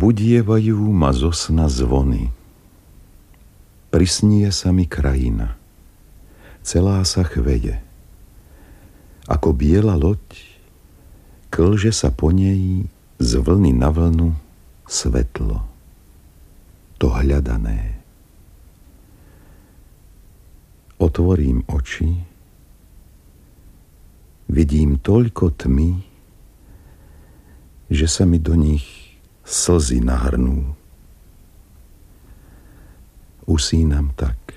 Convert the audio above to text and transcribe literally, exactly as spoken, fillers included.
Zbudievajú ma zo sna zvony. Prisnie sa mi krajina. Celá sa chveje. Ako biela loď, klže sa po nej z vlny na vlnu svetlo. To hľadané. Otvorím oči, vidím toľko tmy, že sa mi do nich slzy nahrnú. Usínam tak,